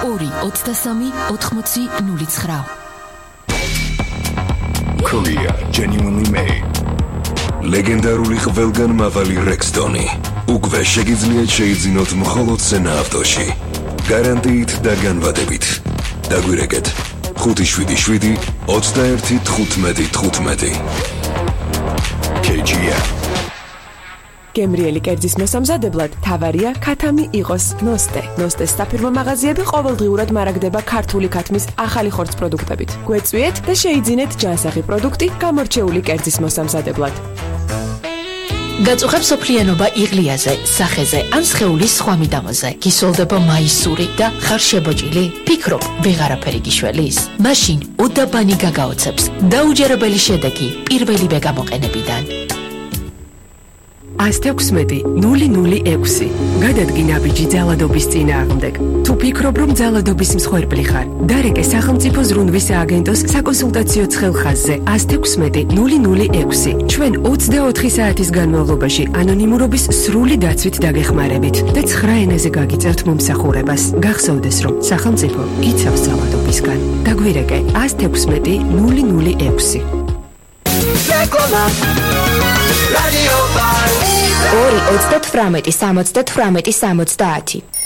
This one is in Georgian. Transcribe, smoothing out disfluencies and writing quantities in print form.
223 Korea genuinely made. ლეგენდარული ყველგან მაღალი Rexton-ი. უკვე შეგიძლიათ შეიძინოთ მხოლოდ სენა ავტოში. გარანტიით და განვადებით. დაგვირეკეთ 577 21 15 15. KGM. გემრიელი კერძის მოსამზადებლად თავარია ქათამი იყოს ნოსტე. ნოსტეს საფირმო მაღაზიები ყოველდღიურად მარაგდება ქართული ქათმის ახალი ხორცს პროდუქტებით. გვეწვიეთ და შეიძინეთ ჯანსაღი პროდუქტი გამორჩეული კერძის მოსამზადებლად. გაწუხებს სოფლიანობა იღლიაზე, სახეზე ან სხეულის სხვა მიდამოზე. გისოლდება მაისური და ხარ შებოჭილი? ფიქრობ, ვეღარაფერი გიშველის? მაშინ უდაბანი გაგაოცებს. დაუჯერებელი შედეგი პირველივე გამოყენებიდან. 116-006 გადადგინა ბიჭი ძალადობის წინააღმდეგ. თუ ფიქრობ, რომ ძალადობის მსხვერპლი ხარ, დარეკე სახელმწიფო ზრუნვის სააგენტოს საკონსულტაციო ცხელხაზზე 116-006. ჩვენ 24 საათის განმავლობაში ანონიმურობის სრული დაცვით დაგეხმარებით და 9 ენაზე გაგიწერთ მომსახურებას. გახსოვდეს, რომ სახელმწიფო იცავს ძალადობისგან. დაგვირეკე 116-006. Reklama Radio Bar 2 28 70 70.